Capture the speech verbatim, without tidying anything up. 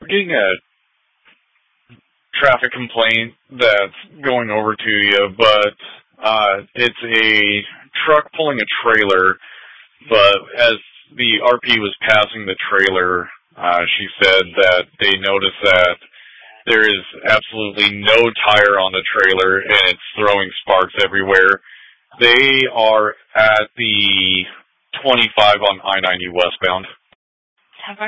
getting a traffic complaint that's going over to you, but uh, it's a truck pulling a trailer, but as the R P was passing the trailer, uh, she said that they noticed that there is absolutely no tire on the trailer and it's throwing sparks everywhere. They are at the twenty-five on I ninety westbound. Have I